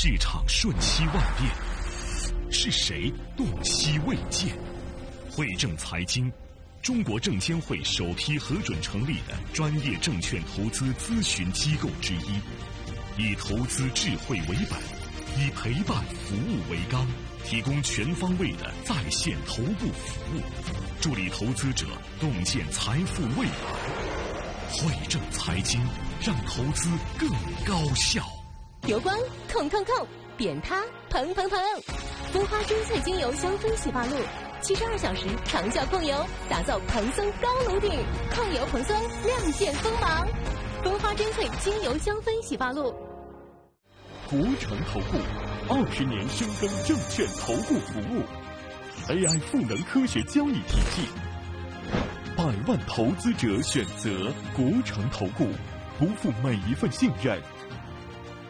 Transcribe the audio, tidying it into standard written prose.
市场瞬息万变，是谁洞悉未见？汇正财经，中国证监会首批核准成立的专业证券投资咨询机构之一，以投资智慧为本，以陪伴服务为纲，提供全方位的在线头部服务，助力投资者洞见财富未来。汇正财经，让投资更高效。 油光控控控，扁塌蓬蓬蓬，蜂花珍萃精油香氛洗发露，72小时长效控油，打造蓬松高颅顶，控油蓬松，亮剑锋芒。蜂花珍萃精油香氛洗发露。 国诚投顾20年深耕证券投顾服务 ，AI 赋能科学交易体系，100万投资者选择国诚投顾，不负每一份信任，